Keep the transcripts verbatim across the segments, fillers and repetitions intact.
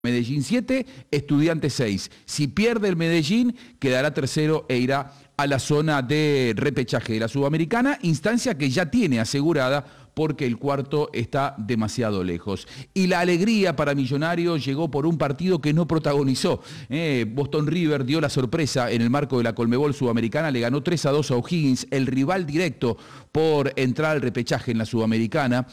Medellín siete, Estudiantes seis. Si pierde el Medellín, quedará tercero e irá a la zona de repechaje de la Sudamericana, instancia que ya tiene asegurada porque el cuarto está demasiado lejos. Y la alegría para Millonarios llegó por un partido que no protagonizó. Eh, Boston River dio la sorpresa en el marco de la Conmebol Sudamericana, le ganó tres a dos a O'Higgins, el rival directo por entrar al repechaje en la Sudamericana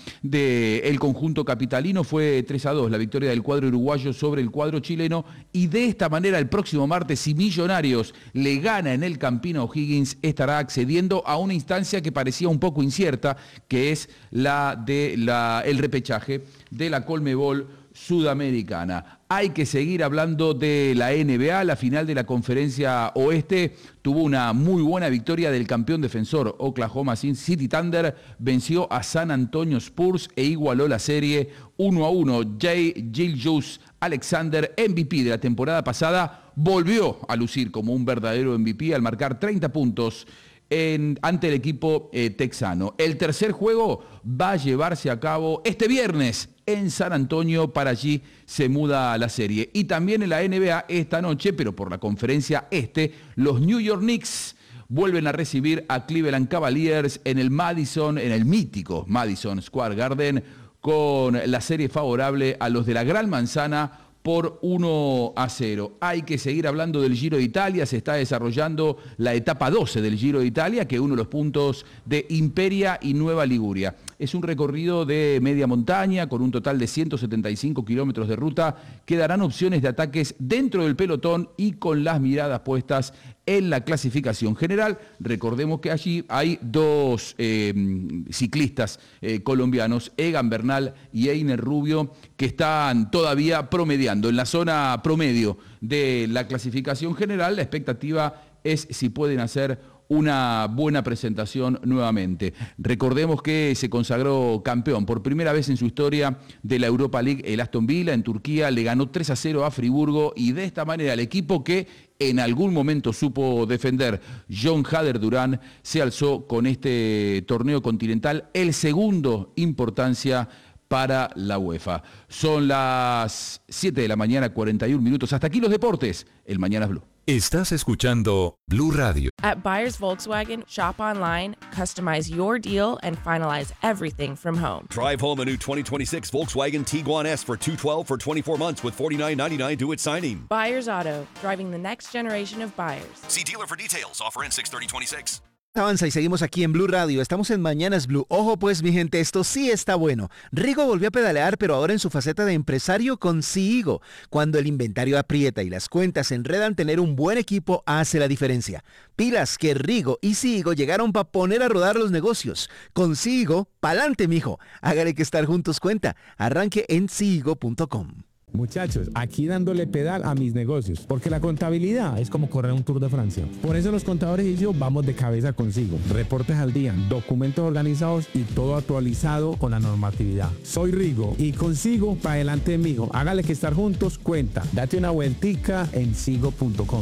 del conjunto capitalino. Fue tres a dos la victoria del cuadro uruguayo sobre el cuadro chileno, y de esta manera el próximo martes, si Millonarios le gana en el Campín a O'Higgins, estará accediendo a una instancia que parecía un poco incierta, que es la de la, el repechaje de la Conmebol Sudamericana. Hay que seguir hablando de la N B A. La final de la Conferencia Oeste tuvo una muy buena victoria del campeón defensor. Oklahoma City Thunder venció a San Antonio Spurs e igualó la serie uno a uno. Jay Gilgeous Alexander, M V P de la temporada pasada, volvió a lucir como un verdadero M V P al marcar treinta puntos En, ante el equipo eh, texano. El tercer juego va a llevarse a cabo este viernes en San Antonio, para allí se muda la serie. Y también en la N B A esta noche, pero por la conferencia este, los New York Knicks vuelven a recibir a Cleveland Cavaliers en el Madison, en el mítico Madison Square Garden, con la serie favorable a los de la Gran Manzana por uno a cero. Hay que seguir hablando del Giro de Italia. Se está desarrollando la etapa doce del Giro de Italia, que une los puntos de Imperia y Nueva Liguria. Es un recorrido de media montaña con un total de ciento setenta y cinco kilómetros de ruta, que darán opciones de ataques dentro del pelotón y con las miradas puestas en la clasificación general. Recordemos que allí hay dos eh, ciclistas eh, colombianos, Egan Bernal y Einer Rubio, que están todavía promediando en la zona promedio de la clasificación general. La expectativa es si pueden hacer una buena presentación nuevamente. Recordemos que se consagró campeón por primera vez en su historia de la Europa League el Aston Villa en Turquía, le ganó tres a cero a Friburgo, y de esta manera el equipo que en algún momento supo defender John Hader Durán se alzó con este torneo continental, el segundo importancia para la UEFA. Son las siete de la mañana, cuarenta y un minutos. Hasta aquí los deportes. El Mañanas Blue. Estás escuchando Blue Radio. At Buyers Volkswagen, shop online, customize your deal, and finalize everything from home. Drive home a new twenty twenty-six Volkswagen Tiguan S for two hundred twelve for twenty-four months with forty-nine ninety-nine due at signing. Buyers Auto, driving the next generation of buyers. See dealer for details. Offer in six thirty twenty-six. Avanza y seguimos aquí en Blue Radio. Estamos en Mañanas Blue. Ojo pues, mi gente, esto sí está bueno. Rigo volvió a pedalear, pero ahora en su faceta de empresario con Sigo. Cuando el inventario aprieta y las cuentas se enredan, tener un buen equipo hace la diferencia. Pilas que Rigo y Sigo llegaron para poner a rodar los negocios. Con Sigo, pa'lante, mijo. Hágale que estar juntos cuenta. Arranque en sigo punto com. Muchachos, aquí dándole pedal a mis negocios, porque la contabilidad es como correr un Tour de Francia. Por eso los contadores y yo vamos de cabeza consigo. Reportes al día, documentos organizados y todo actualizado con la normatividad. Soy Rigo y consigo para adelante, mijo. Hágale que estar juntos cuenta. Date una vueltica en sigo punto com.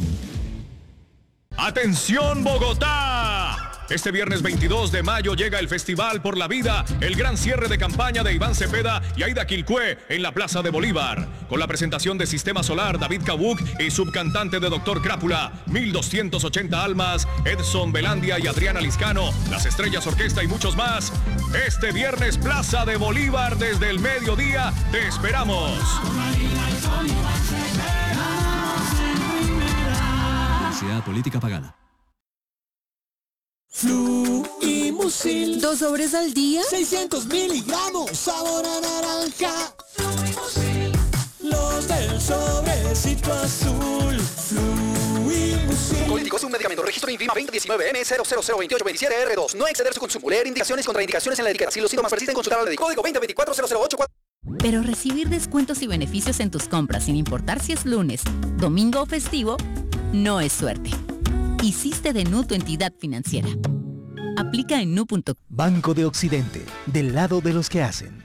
¡Atención, Bogotá! Este viernes veintidós de mayo llega el Festival por la Vida, el gran cierre de campaña de Iván Cepeda y Aida Quilcué en la Plaza de Bolívar. Con la presentación de Sistema Solar, David Cabuc y subcantante de Doctor Crápula, mil doscientos ochenta almas, Edson Belandia y Adriana Liscano, Las Estrellas Orquesta y muchos más. Este viernes, Plaza de Bolívar, desde el mediodía, te esperamos. Publicidad política pagada. Fluimusil. ¿Dos sobres al día? seiscientos miligramos, sabor a naranja. Fluimusil. Los del sobrecito azul. Fluimusil. Políticos, un medicamento. Registro INVIMA veinte diecinueve M cero cero cero veintiocho veintisiete R dos. No exceder su consumo. Leer indicaciones, contraindicaciones en la etiqueta. Si los síntomas persisten, consultar al médico. Código veinte veinticuatro cero cero ocho cuatro. Pero recibir descuentos y beneficios en tus compras, sin importar si es lunes, domingo o festivo, no es suerte. Hiciste de Nu tu entidad financiera. Aplica en nu punto com. Banco de Occidente, del lado de los que hacen.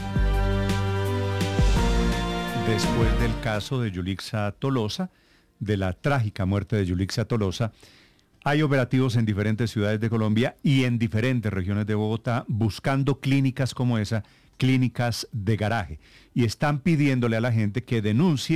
Después del caso de Yulixa Tolosa, de la trágica muerte de Yulixa Tolosa, hay operativos en diferentes ciudades de Colombia y en diferentes regiones de Bogotá buscando clínicas como esa clínicas de garaje. Y están pidiéndole a la gente que denuncie